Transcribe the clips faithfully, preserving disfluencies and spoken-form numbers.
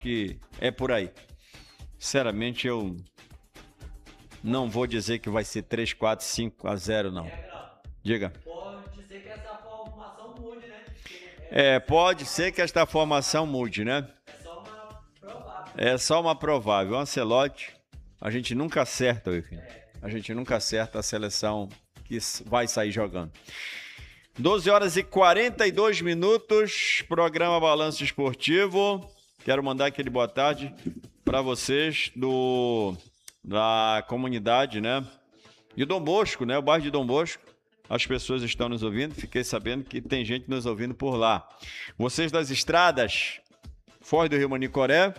que é por aí. Sinceramente, eu não vou dizer que vai ser três, quatro, cinco a zero, não. Diga. Pode ser que essa formação mude, né? É, pode ser que esta formação mude, né? É só uma provável. É só uma provável. O Ancelotti, a gente nunca acerta, Wilkin. A gente nunca acerta a seleção que vai sair jogando. doze horas e quarenta e dois minutos, programa Balanço Esportivo. Quero mandar aquele boa tarde para vocês do, da comunidade, né? De Dom Bosco, né? O bairro de Dom Bosco. As pessoas estão nos ouvindo. Fiquei sabendo que tem gente nos ouvindo por lá. Vocês das estradas, Foz do Rio Manicoré.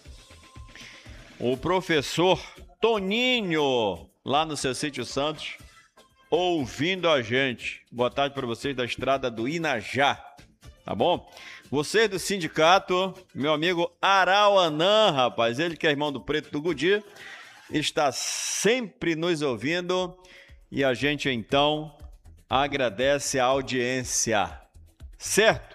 O professor Toninho, lá no seu sítio Santos, ouvindo a gente. Boa tarde para vocês da estrada do Inajá, tá bom? Vocês do sindicato, meu amigo Arauanã, rapaz, ele que é irmão do Preto do Gudi, está sempre nos ouvindo e a gente então agradece a audiência, certo?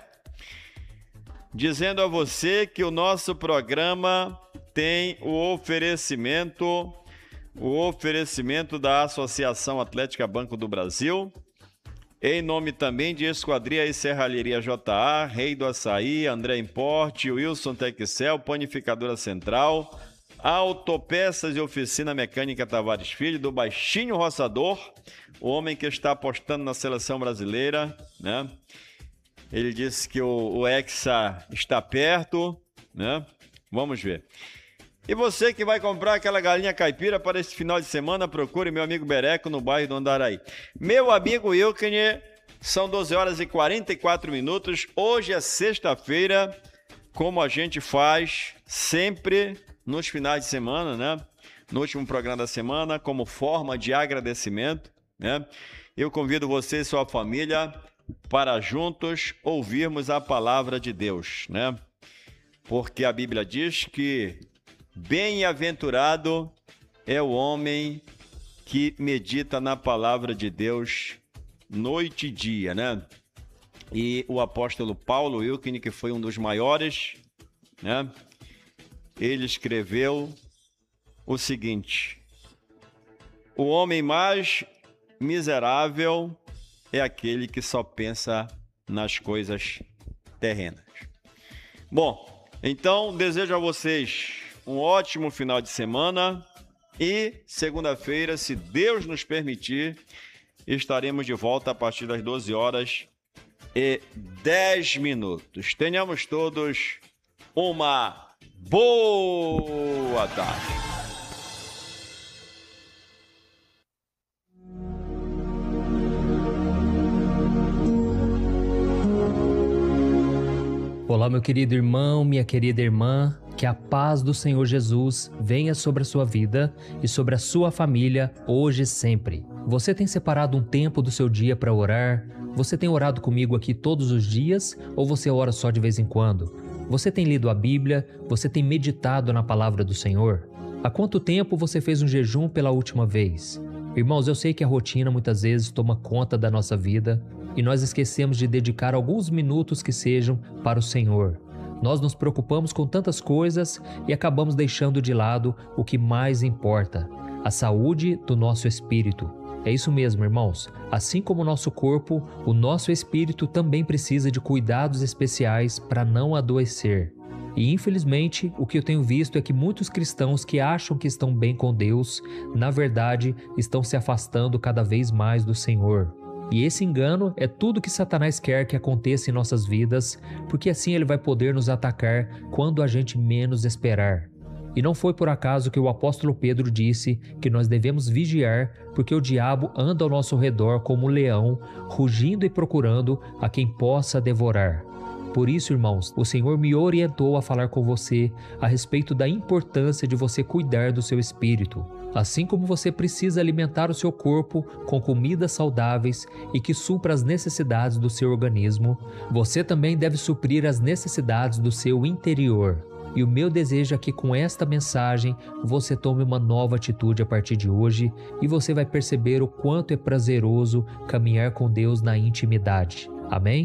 Dizendo a você que o nosso programa tem o oferecimento O oferecimento da Associação Atlética Banco do Brasil, em nome também de Esquadria e Serralheria J A, Rei do Açaí, André Importe, Wilson Texel, Panificadora Central, Autopeças e Oficina Mecânica Tavares Filho, do Baixinho Roçador, o homem que está apostando na seleção brasileira, né? Ele disse que o, o Hexa está perto, né? Vamos ver. E você que vai comprar aquela galinha caipira para esse final de semana, procure meu amigo Bereco no bairro do Andaraí. Meu amigo Wilkner, são doze horas e quarenta e quatro minutos. Hoje é sexta-feira, como a gente faz sempre nos finais de semana, né? No último programa da semana, como forma de agradecimento, né? Eu convido você e sua família para juntos ouvirmos a palavra de Deus, né? Porque a Bíblia diz que bem-aventurado é o homem que medita na palavra de Deus noite e dia, né? E o apóstolo Paulo Wilkin, que foi um dos maiores, né? Ele escreveu o seguinte: o homem mais miserável é aquele que só pensa nas coisas terrenas. Bom, então desejo a vocês um ótimo final de semana e segunda-feira, se Deus nos permitir, estaremos de volta a partir das doze horas e dez minutos. Tenhamos todos uma boa tarde. Olá, meu querido irmão, minha querida irmã. Que a paz do Senhor Jesus venha sobre a sua vida e sobre a sua família hoje e sempre. Você tem separado um tempo do seu dia para orar? Você tem orado comigo aqui todos os dias ou você ora só de vez em quando? Você tem lido a Bíblia? Você tem meditado na palavra do Senhor? Há quanto tempo você fez um jejum pela última vez? Irmãos, eu sei que a rotina muitas vezes toma conta da nossa vida e nós esquecemos de dedicar alguns minutos que sejam para o Senhor. Nós nos preocupamos com tantas coisas e acabamos deixando de lado o que mais importa, a saúde do nosso espírito. É isso mesmo, irmãos. Assim como o nosso corpo, o nosso espírito também precisa de cuidados especiais para não adoecer. E infelizmente, o que eu tenho visto é que muitos cristãos que acham que estão bem com Deus, na verdade, estão se afastando cada vez mais do Senhor. E esse engano é tudo que Satanás quer que aconteça em nossas vidas, porque assim ele vai poder nos atacar quando a gente menos esperar. E não foi por acaso que o apóstolo Pedro disse que nós devemos vigiar, porque o diabo anda ao nosso redor como um leão, rugindo e procurando a quem possa devorar. Por isso, irmãos, o Senhor me orientou a falar com você a respeito da importância de você cuidar do seu espírito. Assim como você precisa alimentar o seu corpo com comidas saudáveis e que supra as necessidades do seu organismo, você também deve suprir as necessidades do seu interior. E o meu desejo é que com esta mensagem você tome uma nova atitude a partir de hoje e você vai perceber o quanto é prazeroso caminhar com Deus na intimidade. Amém?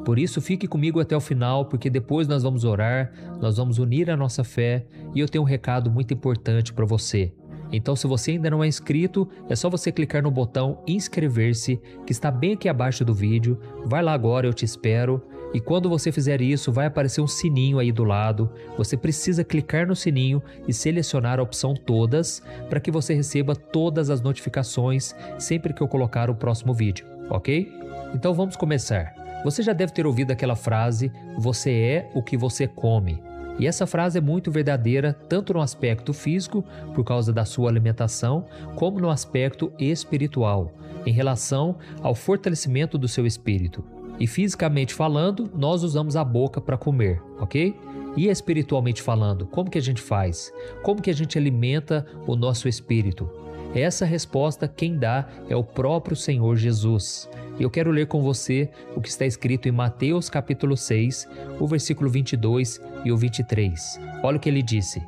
Por isso, fique comigo até o final, porque depois nós vamos orar, nós vamos unir a nossa fé e eu tenho um recado muito importante para você. Então, se você ainda não é inscrito, é só você clicar no botão inscrever-se, que está bem aqui abaixo do vídeo. Vai lá agora, eu te espero. E quando você fizer isso, vai aparecer um sininho aí do lado. Você precisa clicar no sininho e selecionar a opção todas, para que você receba todas as notificações sempre que eu colocar o próximo vídeo, ok? Então vamos começar. Você já deve ter ouvido aquela frase, você é o que você come. E essa frase é muito verdadeira, tanto no aspecto físico, por causa da sua alimentação, como no aspecto espiritual, em relação ao fortalecimento do seu espírito. E fisicamente falando, nós usamos a boca para comer, ok? E espiritualmente falando, como que a gente faz? Como que a gente alimenta o nosso espírito? Essa resposta quem dá é o próprio Senhor Jesus. Eu quero ler com você o que está escrito em Mateus capítulo seis, o versículo vinte e dois e o vinte e três. Olha o que ele disse.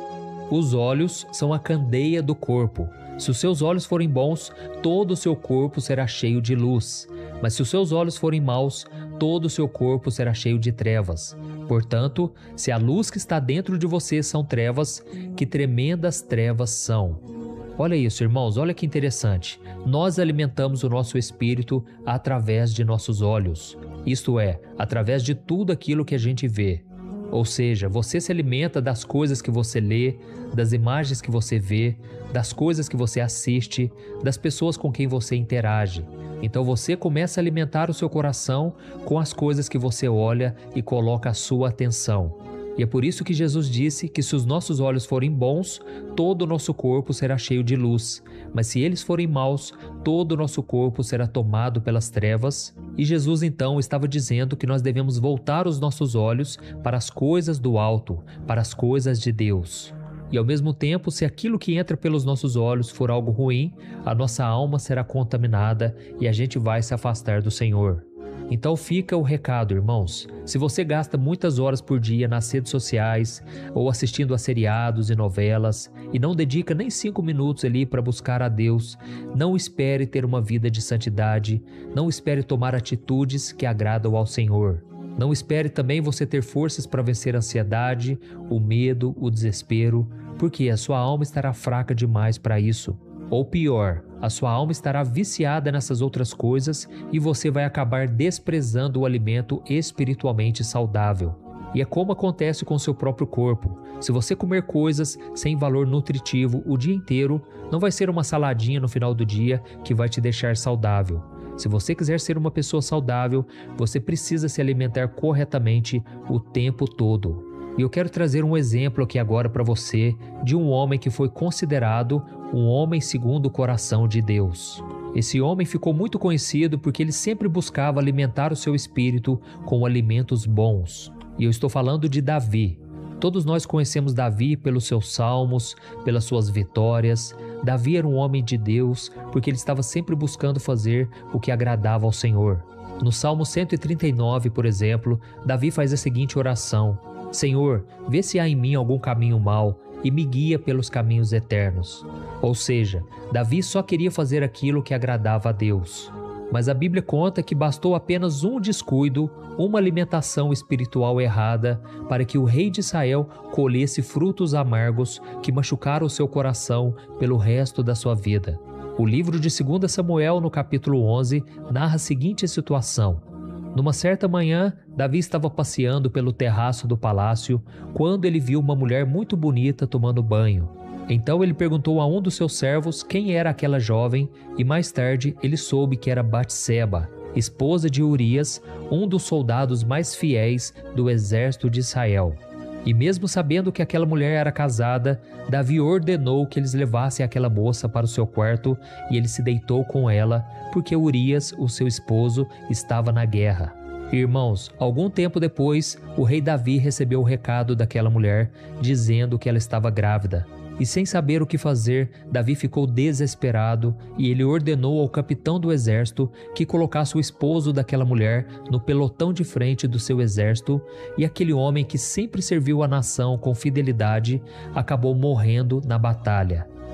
Os olhos são a candeia do corpo. Se os seus olhos forem bons, todo o seu corpo será cheio de luz. Mas se os seus olhos forem maus, todo o seu corpo será cheio de trevas. Portanto, se a luz que está dentro de você são trevas, que tremendas trevas são. Olha isso, irmãos, olha que interessante. Nós alimentamos o nosso espírito através de nossos olhos. Isto é, através de tudo aquilo que a gente vê. Ou seja, você se alimenta das coisas que você lê, das imagens que você vê, das coisas que você assiste, das pessoas com quem você interage. Então você começa a alimentar o seu coração com as coisas que você olha e coloca a sua atenção. E é por isso que Jesus disse que se os nossos olhos forem bons, todo o nosso corpo será cheio de luz. Mas se eles forem maus, todo o nosso corpo será tomado pelas trevas. E Jesus então estava dizendo que nós devemos voltar os nossos olhos para as coisas do alto, para as coisas de Deus. E ao mesmo tempo, se aquilo que entra pelos nossos olhos for algo ruim, a nossa alma será contaminada e a gente vai se afastar do Senhor. Então fica o recado, irmãos. Se você gasta muitas horas por dia nas redes sociais ou assistindo a seriados e novelas e não dedica nem cinco minutos ali para buscar a Deus, não espere ter uma vida de santidade, não espere tomar atitudes que agradam ao Senhor. Não espere também você ter forças para vencer a ansiedade, o medo, o desespero, porque a sua alma estará fraca demais para isso. Ou pior, a sua alma estará viciada nessas outras coisas e você vai acabar desprezando o alimento espiritualmente saudável. E é como acontece com o seu próprio corpo. Se você comer coisas sem valor nutritivo o dia inteiro, não vai ser uma saladinha no final do dia que vai te deixar saudável. Se você quiser ser uma pessoa saudável, você precisa se alimentar corretamente o tempo todo. E eu quero trazer um exemplo aqui agora para você de um homem que foi considerado um homem segundo o coração de Deus. Esse homem ficou muito conhecido porque ele sempre buscava alimentar o seu espírito com alimentos bons. E eu estou falando de Davi. Todos nós conhecemos Davi pelos seus salmos, pelas suas vitórias. Davi era um homem de Deus porque ele estava sempre buscando fazer o que agradava ao Senhor. No Salmo cento e trinta e nove, por exemplo, Davi faz a seguinte oração: Senhor, vê se há em mim algum caminho mau e me guia pelos caminhos eternos. Ou seja, Davi só queria fazer aquilo que agradava a Deus. Mas a Bíblia conta que bastou apenas um descuido, uma alimentação espiritual errada, para que o rei de Israel colhesse frutos amargos que machucaram o seu coração pelo resto da sua vida. O livro de dois Samuel, no capítulo onze, narra a seguinte situação. Numa certa manhã, Davi estava passeando pelo terraço do palácio quando ele viu uma mulher muito bonita tomando banho. Então ele perguntou a um dos seus servos quem era aquela jovem e mais tarde ele soube que era Batseba, esposa de Urias, um dos soldados mais fiéis do exército de Israel. E mesmo sabendo que aquela mulher era casada, Davi ordenou que eles levassem aquela moça para o seu quarto e ele se deitou com ela, porque Urias, o seu esposo, estava na guerra. Irmãos, algum tempo depois, o rei Davi recebeu o recado daquela mulher, dizendo que ela estava grávida. E sem saber o que fazer, Davi ficou desesperado e ele ordenou ao capitão do exército que colocasse o esposo daquela mulher no pelotão de frente do seu exército, e aquele homem que sempre serviu a nação com fidelidade acabou morrendo na batalha.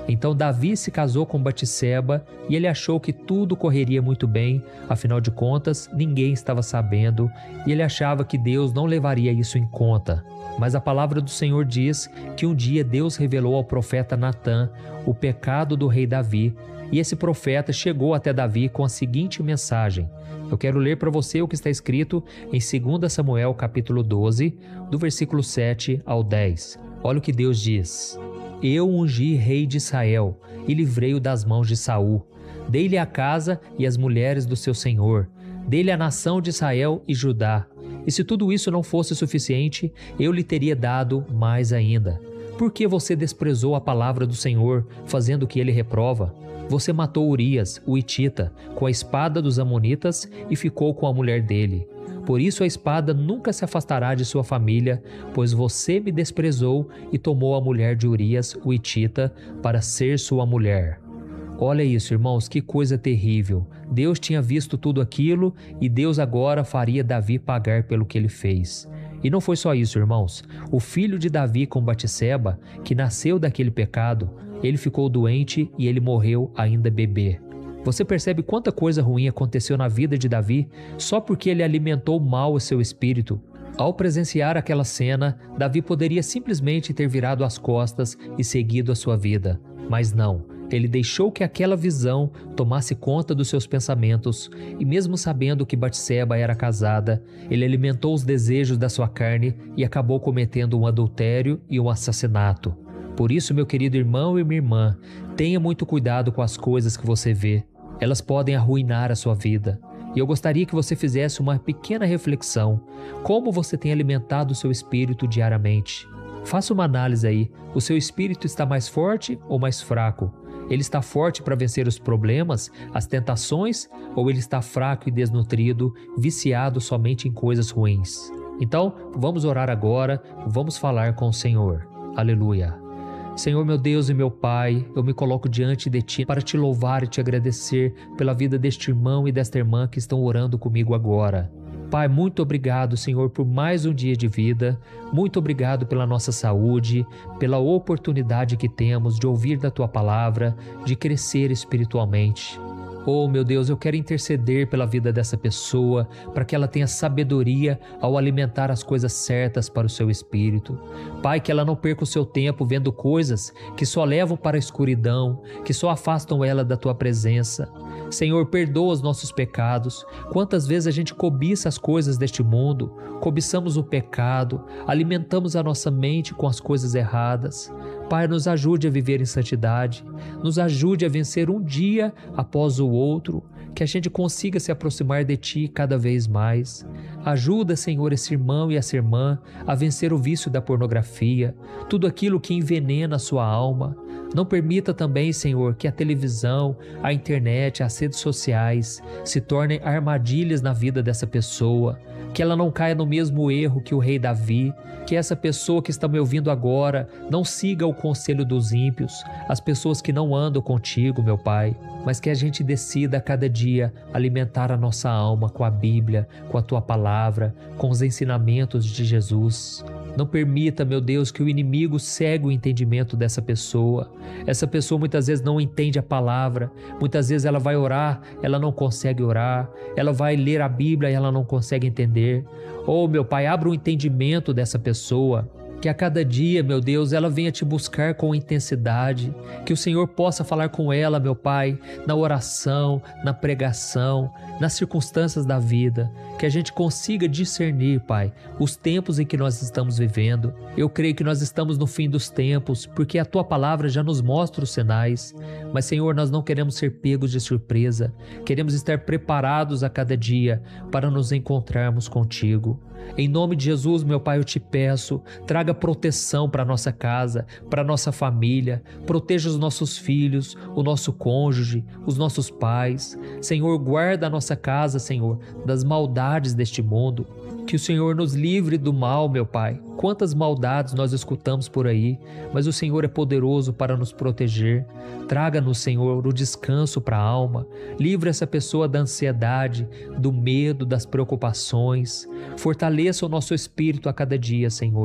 Então Davi se casou com Batseba e ele achou que tudo correria muito bem, afinal de contas, ninguém estava sabendo e ele achava que Deus não levaria isso em conta. Mas a palavra do Senhor diz que um dia Deus revelou ao profeta Natã o pecado do rei Davi e esse profeta chegou até Davi com a seguinte mensagem. Eu quero ler para você o que está escrito em dois Samuel capítulo doze, do versículo sete ao dez. Olha o que Deus diz. Eu ungi rei de Israel e livrei-o das mãos de Saul. Dei-lhe a casa e as mulheres do seu senhor. Dei-lhe a nação de Israel e Judá. E se tudo isso não fosse suficiente, eu lhe teria dado mais ainda. Por que você desprezou a palavra do Senhor, fazendo o que ele reprova? Você matou Urias, o Hitita, com a espada dos amonitas e ficou com a mulher dele. Por isso a espada nunca se afastará de sua família, pois você me desprezou e tomou a mulher de Urias, o Hitita, para ser sua mulher. Olha isso, irmãos, que coisa terrível. Deus tinha visto tudo aquilo e Deus agora faria Davi pagar pelo que ele fez. E não foi só isso, irmãos. O filho de Davi com Batseba, que nasceu daquele pecado, ele ficou doente e ele morreu ainda bebê. Você percebe quanta coisa ruim aconteceu na vida de Davi só porque ele alimentou mal o seu espírito? Ao presenciar aquela cena, Davi poderia simplesmente ter virado as costas e seguido a sua vida. Mas não, ele deixou que aquela visão tomasse conta dos seus pensamentos e mesmo sabendo que Batseba era casada, ele alimentou os desejos da sua carne e acabou cometendo um adultério e um assassinato. Por isso, meu querido irmão e minha irmã, tenha muito cuidado com as coisas que você vê. Elas podem arruinar a sua vida. E eu gostaria que você fizesse uma pequena reflexão. Como você tem alimentado o seu espírito diariamente? Faça uma análise aí. O seu espírito está mais forte ou mais fraco? Ele está forte para vencer os problemas, as tentações, ou ele está fraco e desnutrido, viciado somente em coisas ruins? Então, vamos orar agora, vamos falar com o Senhor. Aleluia. Senhor, meu Deus e meu Pai, eu me coloco diante de Ti para Te louvar e Te agradecer pela vida deste irmão e desta irmã que estão orando comigo agora. Pai, muito obrigado, Senhor, por mais um dia de vida. Muito obrigado pela nossa saúde, pela oportunidade que temos de ouvir da Tua palavra, de crescer espiritualmente. Oh, meu Deus, eu quero interceder pela vida dessa pessoa, para que ela tenha sabedoria ao alimentar as coisas certas para o seu espírito. Pai, que ela não perca o seu tempo vendo coisas que só levam para a escuridão, que só afastam ela da Tua presença. Senhor, perdoa os nossos pecados. Quantas vezes a gente cobiça as coisas deste mundo, cobiçamos o pecado, alimentamos a nossa mente com as coisas erradas. Pai, nos ajude a viver em santidade, nos ajude a vencer um dia após o outro, que a gente consiga se aproximar de Ti cada vez mais. Ajuda, Senhor, esse irmão e essa irmã a vencer o vício da pornografia, tudo aquilo que envenena a sua alma. Não permita também, Senhor, que a televisão, a internet, as redes sociais se tornem armadilhas na vida dessa pessoa, que ela não caia no mesmo erro que o rei Davi, que essa pessoa que está me ouvindo agora não siga o conselho dos ímpios, as pessoas que não andam contigo, meu Pai, mas que a gente decida a cada dia alimentar a nossa alma com a Bíblia, com a Tua palavra, com os ensinamentos de Jesus. Não permita, meu Deus, que o inimigo cegue o entendimento dessa pessoa. Essa pessoa muitas vezes não entende a palavra, muitas vezes ela vai orar, ela não consegue orar, ela vai ler a Bíblia e ela não consegue entender. Oh, meu Pai, abra o entendimento dessa pessoa, que a cada dia, meu Deus, ela venha Te buscar com intensidade, que o Senhor possa falar com ela, meu Pai, na oração, na pregação, nas circunstâncias da vida, que a gente consiga discernir, Pai, os tempos em que nós estamos vivendo. Eu creio que nós estamos no fim dos tempos, porque a Tua palavra já nos mostra os sinais, mas, Senhor, nós não queremos ser pegos de surpresa, queremos estar preparados a cada dia para nos encontrarmos contigo. Em nome de Jesus, meu Pai, eu Te peço, traga proteção para a nossa casa, para a nossa família, proteja os nossos filhos, o nosso cônjuge, os nossos pais. Senhor, guarda a nossa casa, Senhor, das maldades deste mundo. Que o Senhor nos livre do mal, meu Pai. Quantas maldades nós escutamos por aí, mas o Senhor é poderoso para nos proteger. Traga-nos, Senhor, o descanso para a alma. Livre essa pessoa da ansiedade, do medo, das preocupações. Fortaleça o nosso espírito a cada dia, Senhor.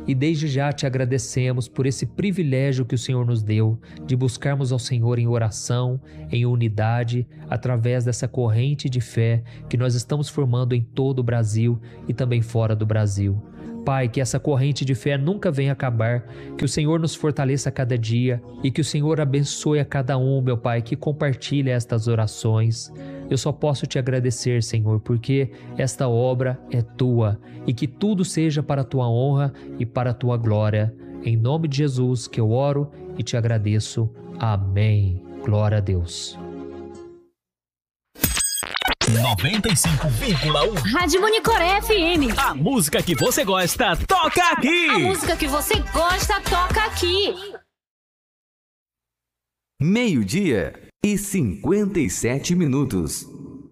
e desde já te agradecemos por esse privilégio que o Senhor nos deu de buscarmos ao Senhor em oração, em unidade, através dessa corrente de fé que nós estamos formando em todo o Brasil e também fora do Brasil. Pai, que essa corrente de fé nunca venha acabar, que o Senhor nos fortaleça a cada dia e que o Senhor abençoe a cada um, meu Pai, que compartilha estas orações. Eu só posso te agradecer, Senhor, porque esta obra é tua e que tudo seja para a tua honra e para a tua glória. Em nome de Jesus que eu oro e te agradeço. Amém. Glória a Deus. noventa e cinco vírgula um Rádio Monicoré F M. A música que você gosta, toca aqui. A música que você gosta, toca aqui. Meio-dia e cinquenta e sete minutos.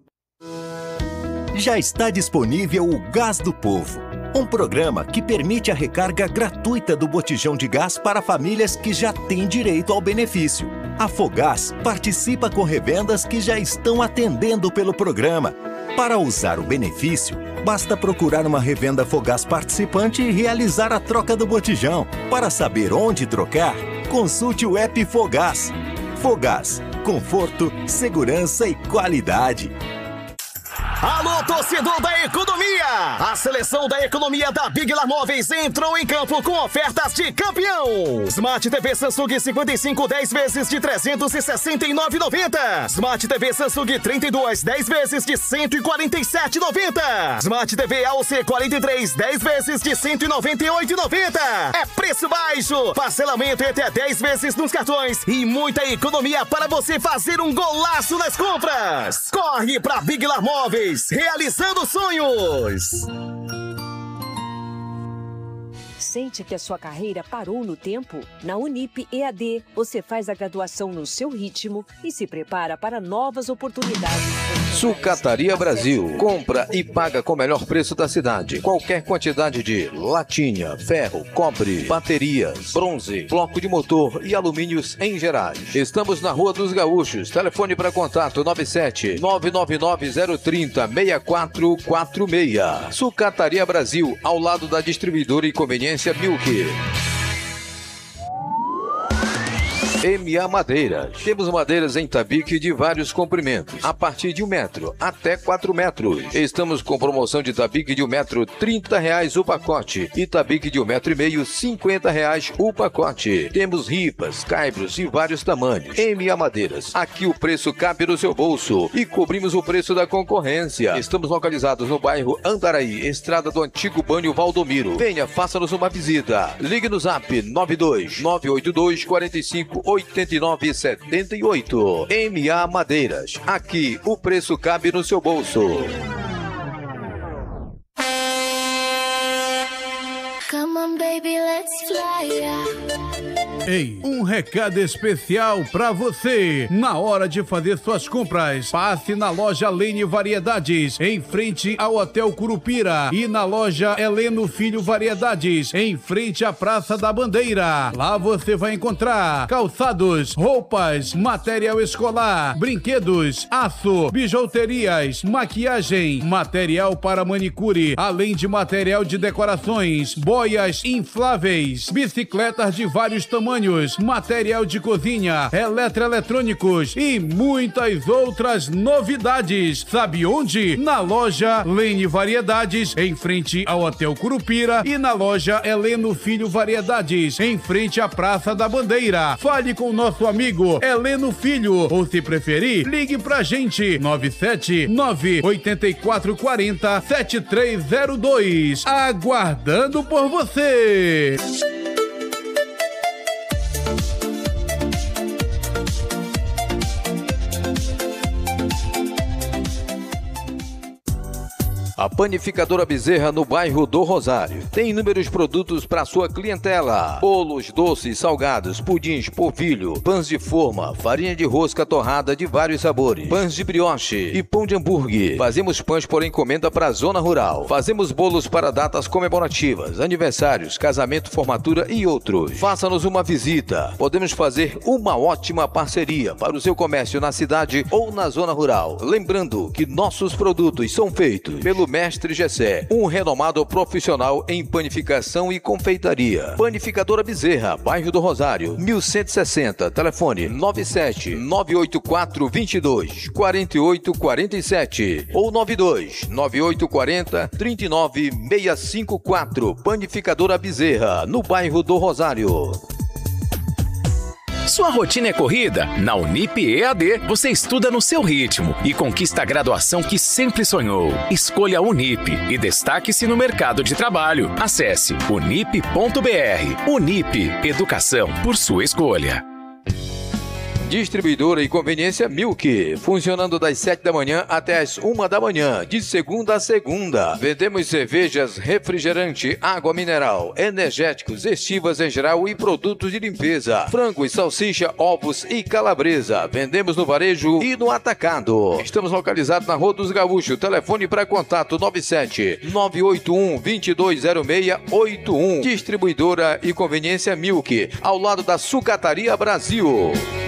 Já está disponível o Gás do Povo, um programa que permite a recarga gratuita do botijão de gás para famílias que já têm direito ao benefício. A Fogás participa com revendas que já estão atendendo pelo programa. Para usar o benefício, basta procurar uma revenda Fogás participante e realizar a troca do botijão. Para saber onde trocar, consulte o app Fogás. Fogás, conforto, segurança e qualidade. Alô, torcedor da economia! A seleção da economia da Big Lar Móveis entrou em campo com ofertas de campeão. Smart T V Samsung cinquenta e cinco dez vezes de trezentos e sessenta e nove reais e noventa centavos. Smart T V Samsung trinta e dois dez vezes de cento e quarenta e sete reais e noventa centavos. Smart T V A O C quarenta e três dez vezes de cento e noventa e oito reais e noventa centavos. É preço baixo, parcelamento em até dez vezes nos cartões e muita economia para você fazer um golaço nas compras. Corre pra Big Lar Móveis, realizando sonhos. Sente que a sua carreira parou no tempo? Na Unip E A D, você faz a graduação no seu ritmo e se prepara para novas oportunidades. Sucataria Brasil. Compra e paga com o melhor preço da cidade. Qualquer quantidade de latinha, ferro, cobre, baterias, bronze, bloco de motor e alumínios em gerais. Estamos na Rua dos Gaúchos. Telefone para contato nove sete nove nove nove zero três zero seis quatro quatro seis. Sucataria Brasil, ao lado da distribuidora e conveniência Milk. M A Madeiras. Temos madeiras em tabique de vários comprimentos, a partir de um metro até quatro metros. Estamos com promoção de tabique de um metro, trinta reais o pacote, e tabique de um metro e meio, cinquenta reais o pacote. Temos ripas, caibros e vários tamanhos. M A Madeiras. Aqui o preço cabe no seu bolso e cobrimos o preço da concorrência. Estamos localizados no bairro Andaraí, estrada do antigo Banho Valdomiro. Venha, faça-nos uma visita. Ligue no zap nove dois nove oito dois quatro cinco oito nove sete oito. M A Madeiras. Aqui o preço cabe no seu bolso. Come on, baby, let's fly. Ei, um recado especial pra você. Na hora de fazer suas compras, passe na loja Lene Variedades, em frente ao Hotel Curupira, e na loja Heleno Filho Variedades, em frente à Praça da Bandeira. Lá você vai encontrar calçados, roupas, material escolar, brinquedos, aço, bijuterias, maquiagem, material para manicure, além de material de decorações, boias infláveis, bicicletas de vários tamanhos, material de cozinha, eletroeletrônicos e muitas outras novidades. Sabe onde? Na loja Lene Variedades, em frente ao Hotel Curupira, e na loja Heleno Filho Variedades, em frente à Praça da Bandeira. Fale com o nosso amigo Heleno Filho, ou se preferir, ligue pra gente nove sete nove oito quatro quatro zero sete três zero dois. Aguardando por você. A Panificadora Bezerra, no bairro do Rosário, tem inúmeros produtos para sua clientela: bolos, doces, salgados, pudins, polvilho, pães de forma, farinha de rosca torrada de vários sabores, pães de brioche e pão de hambúrguer. Fazemos pães por encomenda para a zona rural. Fazemos bolos para datas comemorativas, aniversários, casamento, formatura e outros. Faça-nos uma visita. Podemos fazer uma ótima parceria para o seu comércio na cidade ou na zona rural. Lembrando que nossos produtos são feitos pelo Mestre Gessé, um renomado profissional em panificação e confeitaria. Panificadora Bezerra, bairro do Rosário, mil cento e sessenta, telefone nove sete nove oito quatro dois dois quatro oito quatro sete ou nove dois nove oito quatro zero três nove seis cinco quatro. Panificadora Bezerra, no bairro do Rosário. Sua rotina é corrida? Na Unip E A D, você estuda no seu ritmo e conquista a graduação que sempre sonhou. Escolha a Unip e destaque-se no mercado de trabalho. Acesse unip ponto br. Unip, educação por sua escolha. Distribuidora e conveniência Milk, funcionando das sete da manhã até as uma da manhã, de segunda a segunda. Vendemos cervejas, refrigerante, água mineral, energéticos, estivas em geral e produtos de limpeza, frango e salsicha, ovos e calabresa. Vendemos no varejo e no atacado. Estamos localizados na Rua dos Gaúchos. Telefone para contato nove sete nove oito um dois dois zero seis oito um. Distribuidora e conveniência Milk, ao lado da Sucataria Brasil.